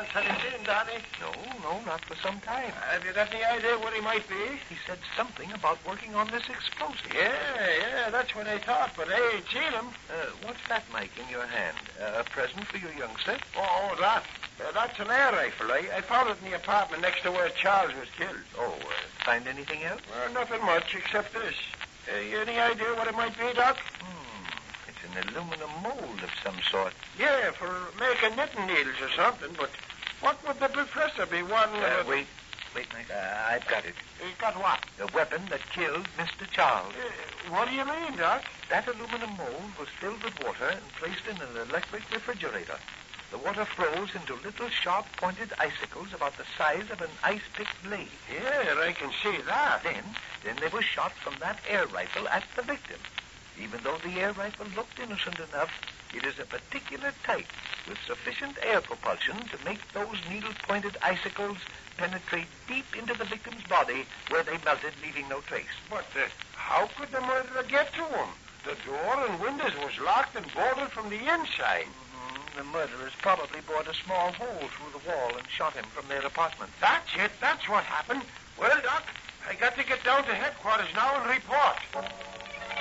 chance had him seen, Danny? No, not for some time. Have you got any idea what he might be? He said something about working on this explosive. Yeah, that's what I thought, but I ain't seen him. What's that, Mike, in your hand? A present for your youngster? Oh, that. That's an air rifle. I found it in the apartment next to where Charles was killed. Oh, find anything else? Well, nothing much except this. Any idea what it might be, Doc? It's an aluminum mold of some sort. Yeah, for making knitting needles or something, but what would the professor be wanting? Wait, Mike. I've got it. You got what? The weapon that killed Mr. Charles. What do you mean, Doc? That aluminum mold was filled with water and placed in an electric refrigerator. The water froze into little sharp-pointed icicles about the size of an ice-pick blade. Yeah, I can see that. Then they were shot from that air rifle at the victim. Even though the air rifle looked innocent enough, it is a particular type with sufficient air propulsion to make those needle-pointed icicles penetrate deep into the victim's body where they melted, leaving no trace. But how could the murderer get to him? The door and windows was locked and bolted from the inside. The murderers probably bored a small hole through the wall and shot him from their apartment. That's it. That's what happened. Well, Doc, I got to get down to headquarters now and report.